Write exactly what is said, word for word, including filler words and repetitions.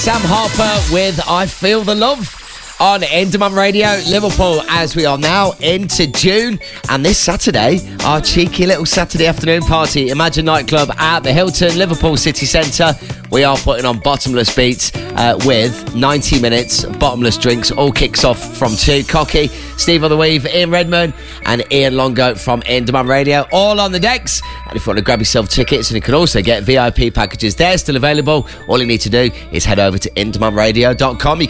Sam Harper with I Feel the Love on Endemol Radio, Liverpool, as we are now into June. And this Saturday, our cheeky little Saturday afternoon party, Imagine Nightclub at the Hilton, Liverpool City Centre. We are putting on bottomless beats uh, with ninety minutes, bottomless drinks. All kicks off from two. Cocky, Steve on the Weave, Ian Redmond and Ian Longo from Endemol Radio, all on the decks. And if you want to grab yourself tickets, and you can also get V I P packages, they're still available. All you need to do is head over to endemol radio dot com. You